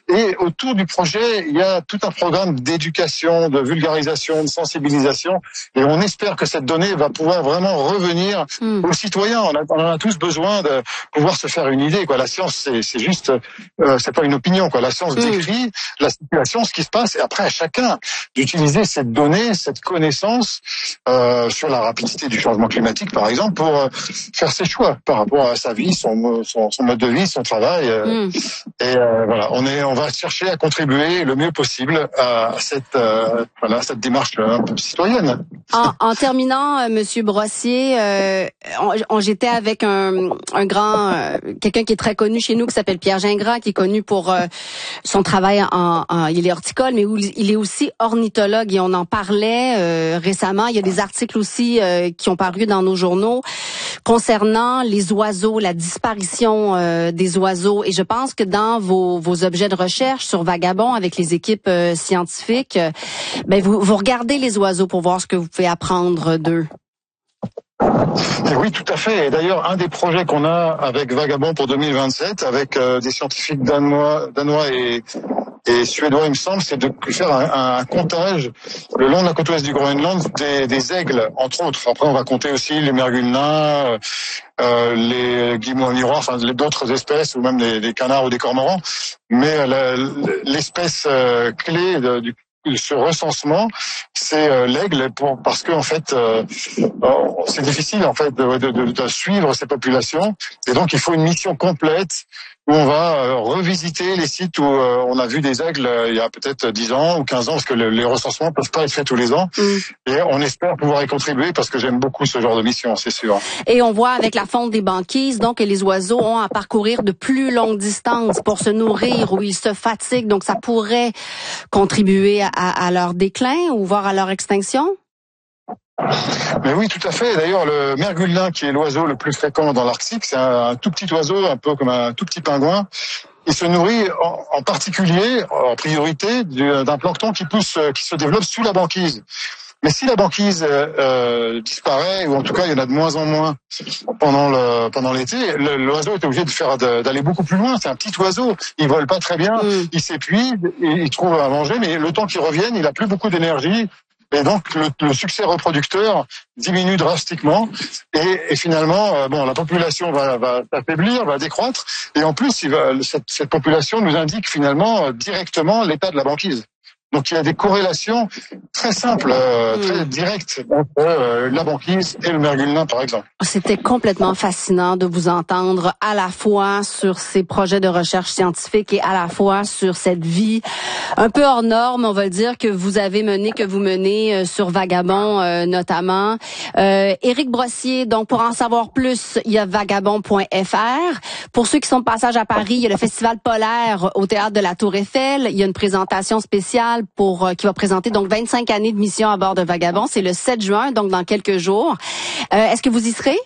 Et autour du projet, il y a tout un programme d'éducation, de vulgarisation, de sensibilisation. Et on espère que cette donnée va pouvoir vraiment revenir aux citoyens. On en a tous besoin de pouvoir se faire une idée, quoi. La science, c'est juste, c'est pas une opinion, quoi. La science décrit la situation, ce qui se passe, et après à chacun d'utiliser cette donnée, cette connaissance sur la rapidité du changement climatique, par exemple, pour faire ses choix par rapport à sa vie, son mode de vie, son travail. Et voilà, on va chercher à contribuer le mieux possible à cette démarche un peu citoyenne. En terminant, Monsieur Brossier, j'étais avec un grand quelqu'un qui est très connu chez nous, qui s'appelle Pierre Gingras, qui est connu pour son travail il est horticole, mais il est aussi ornithologue, et on en parlait récemment. Il y a des articles aussi qui ont paru dans nos journaux concernant les oiseaux, la disparition des oiseaux. Et je pense que dans vos objets de recherche sur Vagabond avec les équipes scientifiques, vous regardez les oiseaux pour voir ce que vous pouvez apprendre d'eux. Et oui, tout à fait. Et d'ailleurs, un des projets qu'on a avec Vagabond pour 2027, avec des scientifiques danois et suédois, il me semble, c'est de faire un comptage le long de la côte ouest du Groenland des aigles, entre autres. Après, on va compter aussi les mergules nains, les guillemots miroirs, enfin d'autres espèces, ou même des canards ou des cormorans. Mais l'espèce clé de ce recensement, c'est l'aigle, parce que en fait, c'est difficile en fait de suivre ces populations, et donc il faut une mission complète où on va revisiter les sites où on a vu des aigles il y a peut-être 10 ans ou 15 ans, parce que les recensements peuvent pas être faits tous les ans. Et on espère pouvoir y contribuer, parce que j'aime beaucoup ce genre de mission, c'est sûr. Et on voit avec la fonte des banquises, donc, que les oiseaux ont à parcourir de plus longues distances pour se nourrir, où ils se fatiguent, donc ça pourrait contribuer à leur déclin ou voire à leur extinction? Mais oui, tout à fait. D'ailleurs, le mergule nain, qui est l'oiseau le plus fréquent dans l'Arctique, c'est un tout petit oiseau, un peu comme un tout petit pingouin. Il se nourrit en particulier, en priorité, d'un plancton qui se développe sous la banquise. Mais si la banquise disparaît, ou en tout cas il y en a de moins en moins pendant l'été, l'oiseau est obligé d'aller beaucoup plus loin. C'est un petit oiseau, il vole pas très bien, il s'épuise, il trouve à manger, mais le temps qu'il revienne, il a plus beaucoup d'énergie. Et donc le succès reproducteur diminue drastiquement, et finalement la population va s'affaiblir, va décroître, et en plus cette population nous indique finalement directement l'état de la banquise. Donc il y a des corrélations très simples, très directes entre la banquise et le mergule nain, par exemple. C'était complètement fascinant de vous entendre à la fois sur ces projets de recherche scientifique et à la fois sur cette vie un peu hors norme, on va le dire, que vous menez sur Vagabond notamment. Éric Brossier, donc pour en savoir plus, il y a vagabond.fr. Pour ceux qui sont de passage à Paris, il y a le Festival Polaire au Théâtre de la Tour Eiffel. Il y a une présentation spéciale qui va présenter donc 25 années de mission à bord de Vagabond. C'est le 7 juin, donc dans quelques jours. Est-ce que vous y serez?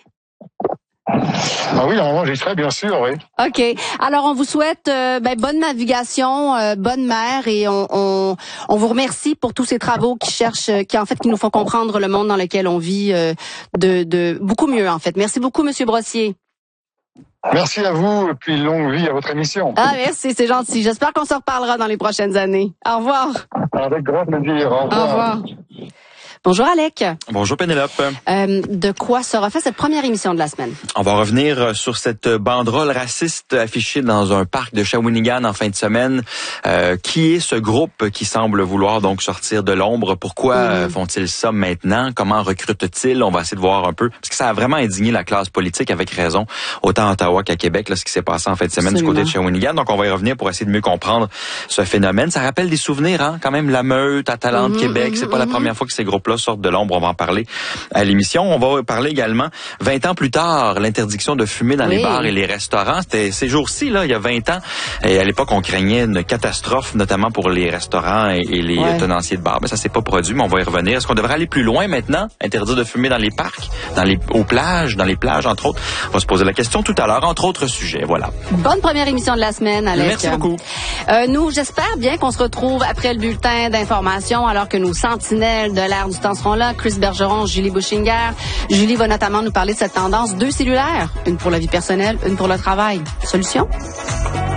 Ah oui, normalement j'y serai, bien sûr, oui. OK. Alors on vous souhaite bonne navigation, bonne mer, et on vous remercie pour tous ces travaux qui nous font comprendre le monde dans lequel on vit de beaucoup mieux, en fait. Merci beaucoup, Monsieur Brossier. Merci à vous, et puis longue vie à votre émission. Ah, merci, c'est gentil. J'espère qu'on se reparlera dans les prochaines années. Au revoir. Avec grand plaisir. Au revoir. Au revoir. Bonjour Alec. Bonjour Pénélope. De quoi sera faite cette première émission de la semaine? On va revenir sur cette banderole raciste affichée dans un parc de Shawinigan en fin de semaine. Qui est ce groupe qui semble vouloir donc sortir de l'ombre? Pourquoi font-ils ça maintenant? Comment recrutent-ils? On va essayer de voir un peu, parce que ça a vraiment indigné la classe politique, avec raison, autant à Ottawa qu'à Québec, là, ce qui s'est passé en fin de semaine du côté de Shawinigan. Donc on va y revenir pour essayer de mieux comprendre ce phénomène. Ça rappelle des souvenirs, hein? Quand même, la Meute, Atalante, Québec. C'est pas la première fois que ces groupes-là sortent de l'ombre. On va en parler à l'émission. On va parler également, 20 ans plus tard, l'interdiction de fumer dans les bars et les restaurants. C'était ces jours-ci, là, il y a 20 ans. Et à l'époque, on craignait une catastrophe, notamment pour les restaurants et les tenanciers de bars. Mais ça s'est pas produit, mais on va y revenir. Est-ce qu'on devrait aller plus loin maintenant? Interdire de fumer dans les parcs, aux plages, dans les plages, entre autres? On va se poser la question tout à l'heure, entre autres sujets. Voilà. Bonne première émission de la semaine, Alec. Merci beaucoup. Nous, j'espère bien qu'on se retrouve après le bulletin d'information, alors que nos sentinelles de l'air du temps seront là. Chris Bergeron, Julie Bouchinger. Julie va notamment nous parler de cette tendance 2 cellulaires. Une pour la vie personnelle, une pour le travail. Solution?